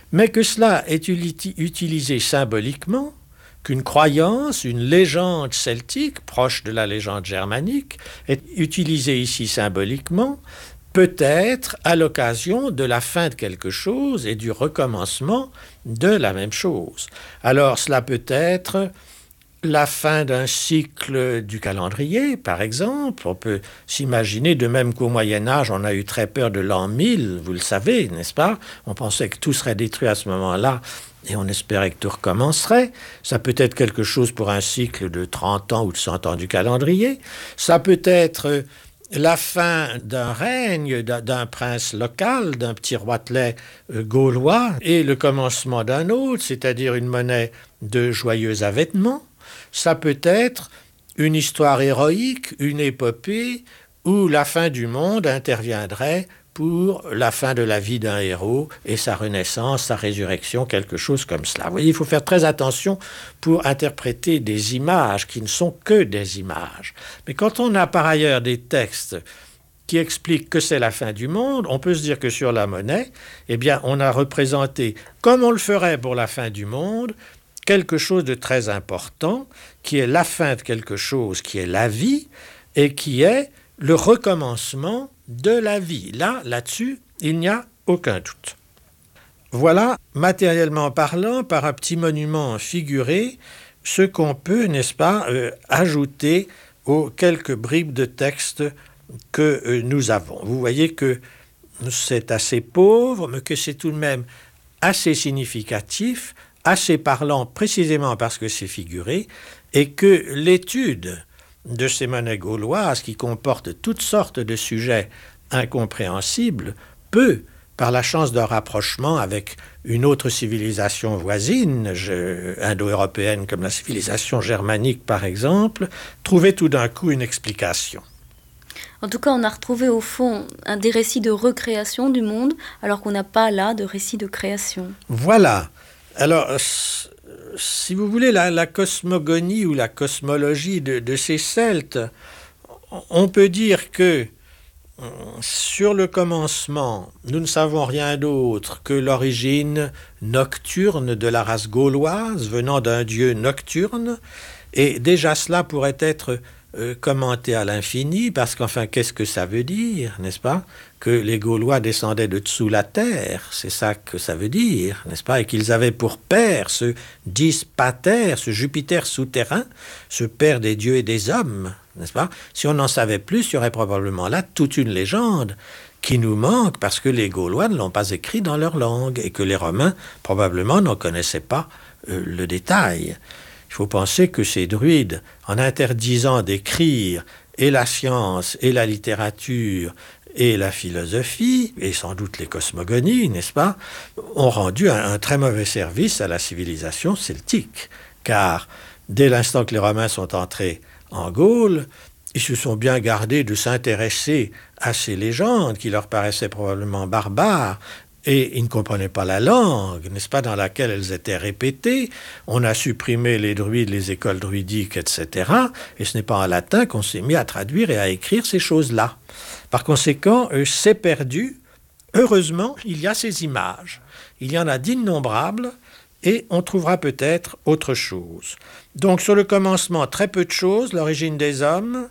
mais que cela est utilisé symboliquement, qu'une croyance, une légende celtique, proche de la légende germanique, est utilisée ici symboliquement, peut-être à l'occasion de la fin de quelque chose et du recommencement de la même chose. Alors cela peut être la fin d'un cycle du calendrier, par exemple. On peut s'imaginer, de même qu'au Moyen-Âge, on a eu très peur de l'an 1000, vous le savez, n'est-ce pas? On pensait que tout serait détruit à ce moment-là et on espérait que tout recommencerait. Ça peut être quelque chose pour un cycle de 30 ans ou de 100 ans du calendrier. Ça peut être la fin d'un règne, d'un prince local, d'un petit roitelet gaulois, et le commencement d'un autre, c'est-à-dire une monnaie de joyeux avènement. Ça peut être une histoire héroïque, une épopée, où la fin du monde interviendrait pour la fin de la vie d'un héros et sa renaissance, sa résurrection, quelque chose comme cela. Vous voyez, il faut faire très attention pour interpréter des images qui ne sont que des images. Mais quand on a par ailleurs des textes qui expliquent que c'est la fin du monde, on peut se dire que sur la monnaie, eh bien, on a représenté, comme on le ferait pour la fin du monde, quelque chose de très important, qui est la fin de quelque chose, qui est la vie, et qui est le recommencement de la vie. Là-dessus, il n'y a aucun doute. Voilà, matériellement parlant, par un petit monument figuré, ce qu'on peut, n'est-ce pas, ajouter aux quelques bribes de texte que nous avons. Vous voyez que c'est assez pauvre, mais que c'est tout de même assez significatif, assez parlant précisément parce que c'est figuré, et que l'étude de ces monnaies gauloises qui comportent toutes sortes de sujets incompréhensibles peut, par la chance d'un rapprochement avec une autre civilisation voisine, indo-européenne comme la civilisation germanique par exemple, trouver tout d'un coup une explication. En tout cas, on a retrouvé au fond des récits de recréation du monde, alors qu'on n'a pas là de récits de création. Voilà. Alors, si vous voulez, la cosmogonie ou la cosmologie de ces Celtes, on peut dire que sur le commencement, nous ne savons rien d'autre que l'origine nocturne de la race gauloise, venant d'un dieu nocturne, et déjà cela pourrait être commenté à l'infini, parce qu'enfin, qu'est-ce que ça veut dire, n'est-ce pas? Que les Gaulois descendaient de dessous la terre, c'est ça que ça veut dire, n'est-ce pas? Et qu'ils avaient pour père ce Dis Pater, ce Jupiter souterrain, ce père des dieux et des hommes, n'est-ce pas? Si on en savait plus, il y aurait probablement là toute une légende qui nous manque parce que les Gaulois ne l'ont pas écrit dans leur langue et que les Romains probablement n'en connaissaient pas le détail. Il faut penser que ces druides, en interdisant d'écrire et la science et la littérature et la philosophie, et sans doute les cosmogonies, n'est-ce pas, ont rendu un très mauvais service à la civilisation celtique. Car dès l'instant que les Romains sont entrés en Gaule, ils se sont bien gardés de s'intéresser à ces légendes qui leur paraissaient probablement barbares, et ils ne comprenaient pas la langue, n'est-ce pas, dans laquelle elles étaient répétées. On a supprimé les druides, les écoles druidiques, etc. Et ce n'est pas en latin qu'on s'est mis à traduire et à écrire ces choses-là. Par conséquent, c'est perdu. Heureusement, il y a ces images. Il y en a d'innombrables et on trouvera peut-être autre chose. Donc, sur le commencement, très peu de choses, l'origine des hommes.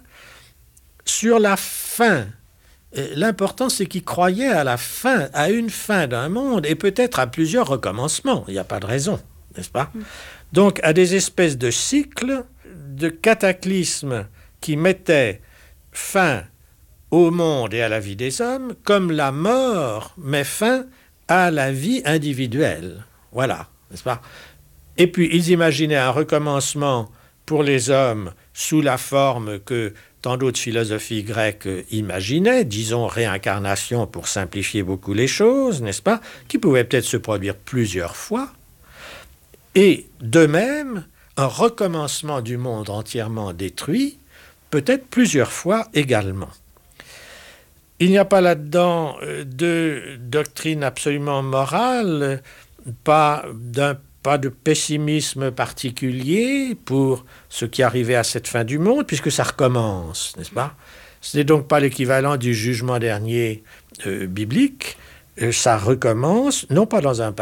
Sur la fin, l'important, c'est qu'ils croyaient à la fin, à une fin d'un monde et peut-être à plusieurs recommencements. Il n'y a pas de raison, n'est-ce pas? Donc, à des espèces de cycles, de cataclysmes qui mettaient fin au monde et à la vie des hommes, comme la mort met fin à la vie individuelle. Voilà, n'est-ce pas? Et puis, ils imaginaient un recommencement pour les hommes sous la forme que tant d'autres philosophies grecques imaginaient, disons réincarnation pour simplifier beaucoup les choses, n'est-ce pas, qui pouvait peut-être se produire plusieurs fois, et de même, un recommencement du monde entièrement détruit, peut-être plusieurs fois également. Il n'y a pas là-dedans de doctrine absolument morale, pas de pessimisme particulier pour ce qui arrivait à cette fin du monde, puisque ça recommence, n'est-ce pas? Ce n'est donc pas l'équivalent du jugement dernier biblique. Ça recommence, non pas dans un